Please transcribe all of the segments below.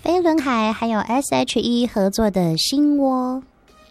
飞轮海还有 SHE 合作的新窝。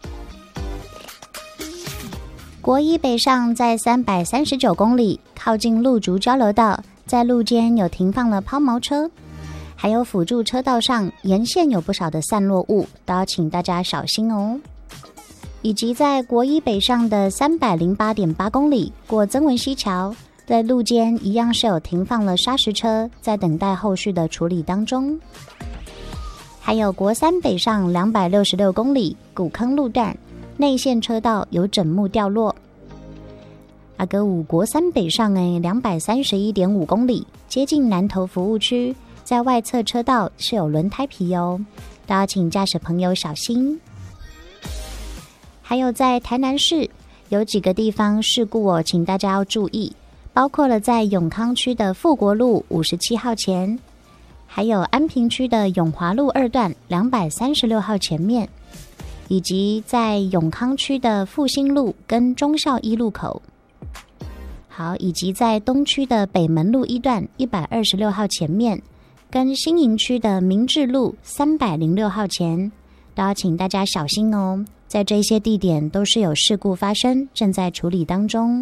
国一北上在339公里，靠近鹿竹交流道，在路肩有停放了抛锚车，还有辅助车道上沿线有不少的散落物，都要请大家小心哦。以及在国一北上的308.8公里，过曾文溪桥，在路肩一样是有停放了砂石车，在等待后续的处理当中。还有国三北上266公里，古坑路段内线车道有枕木掉落。阿哥五国三北上231.5公里，接近南投服务区，在外侧车道是有轮胎皮哦，都要请驾驶朋友小心。还有在台南市有几个地方事故哦，请大家要注意，包括了在永康区的富国路57号前，还有安平区的永华路2段236号前面，以及在永康区的复兴路跟忠孝一路口。好，以及在东区的北门路1段126号前面，跟新营区的明治路306号前，都要请大家小心哦。在这些地点都是有事故发生，正在处理当中。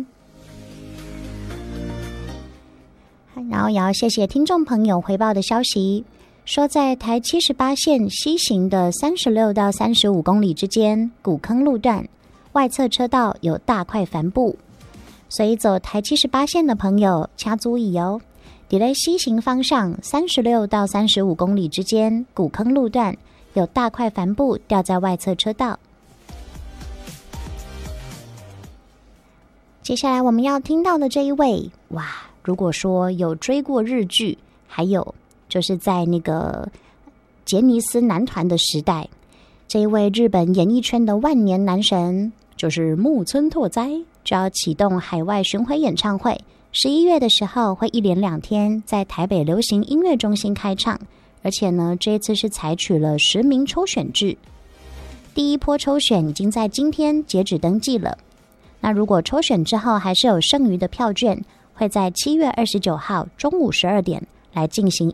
然后也要谢谢听众朋友回报的消息，说在台78线西行的36到35公里之间，古坑路段外侧车道有大块帆布，所以走台78线的朋友掐注意哦。在西行方向36到35公里之间，古坑路段有大块帆布掉在外侧车道。接下来我们要听到的这一位，哇，如果说有追过日剧，还有就是在那个杰尼斯男团的时代，这一位日本演艺圈的万年男神就是木村拓哉，就要启动海外巡回演唱会。11月的时候会一连2天在台北流行音乐中心开唱，而且呢，这一次是采取了实名抽选制。第一波抽选已经在今天截止登记了。那如果抽选之后还是有剩余的票券，会在7月29号中午12点来进行